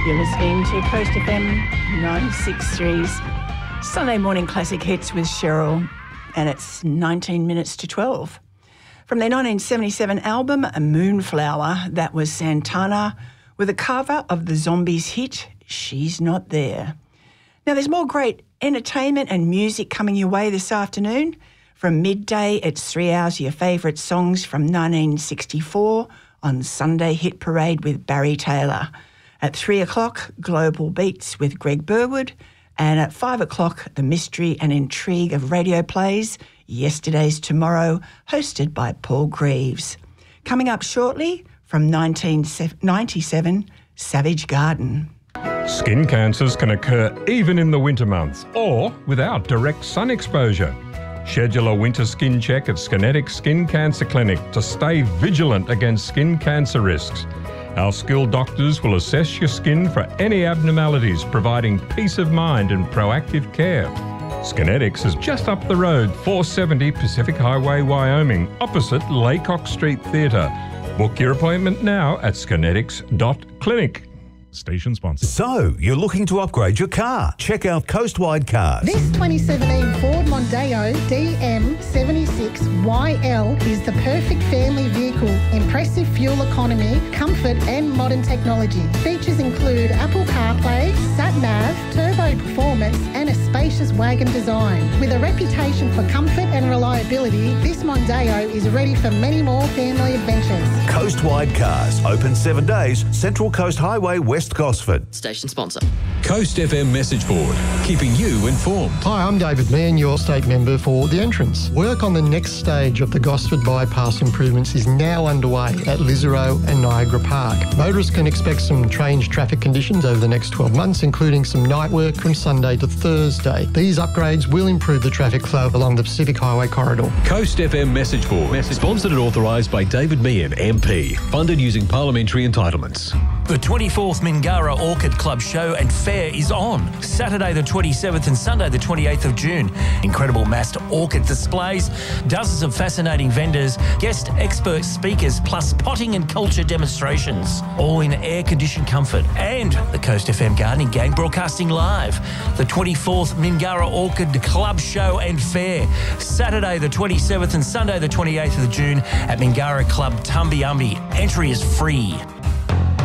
You're listening to Coast FM 96.3's Sunday Morning Classic Hits with Cheryl, and it's 19 minutes to 12. From their 1977 album, Moonflower, that was Santana with a cover of the Zombies hit, She's Not There. Now, there's more great entertainment and music coming your way this afternoon. From midday, it's 3 hours of your favourite songs from 1964 on Sunday Hit Parade with Barry Taylor. At 3 o'clock, Global Beats with Greg Burwood. And at 5 o'clock, the mystery and intrigue of radio plays, Yesterday's Tomorrow, hosted by Paul Greaves. Coming up shortly, from 1997, Savage Garden. Skin cancers can occur even in the winter months or without direct sun exposure. Schedule a winter skin check at Skinetics Skin Cancer Clinic to stay vigilant against skin cancer risks. Our skilled doctors will assess your skin for any abnormalities, providing peace of mind and proactive care. Skinetics is just up the road, 470 Pacific Highway, Wyoming, opposite Laycock Street Theatre. Book your appointment now at skinetics.clinic. Station sponsor. So, you're looking to upgrade your car? Check out Coastwide Cars. This 2017 Ford Mondeo DM76YL is the perfect family vehicle. Impressive fuel economy, comfort and modern technology. Features include Apple CarPlay, SatNav, turbo performance and a spacious wagon design. With a reputation for comfort and reliability, this Mondeo is ready for many more family adventures. Coastwide Cars. Open 7 days. Central Coast Highway, West Gosford. Station sponsor. Coast FM message board, keeping you informed. Hi, I'm David Mann, your state member for The Entrance. Work on the next stage of the Gosford Bypass improvements is now underway at Lisarow and Niagara Park. Motorists can expect some strange traffic conditions over the next 12 months, including some night work from Sunday to Thursday. These upgrades will improve the traffic flow along the Pacific Highway corridor. Coast FM message board, sponsored and authorised by David Meehan, MP, funded using parliamentary entitlements. The 24th Mingara Orchid Club Show and Fair is on Saturday the 27th and Sunday the 28th of June. Incredible massed orchid displays, dozens of fascinating vendors, guest expert speakers, plus potting and culture demonstrations, all in air-conditioned comfort. And the Coast FM Gardening Gang broadcasting live. The 24th Mingara Orchid Club Show and Fair, Saturday the 27th and Sunday the 28th of June at Mingara Club Tumbiumbi. Entry is free.